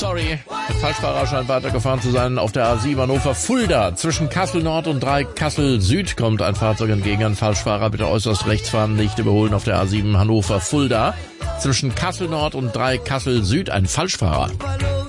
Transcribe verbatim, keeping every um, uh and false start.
Sorry, der Falschfahrer scheint weitergefahren zu sein. Auf der A sieben Hannover-Fulda zwischen Kassel Nord und drei Kassel Süd kommt ein Fahrzeug entgegen. Ein Falschfahrer, bitte äußerst rechts fahren, nicht überholen auf der A sieben Hannover-Fulda. Zwischen Kassel Nord und drei Kassel Süd ein Falschfahrer.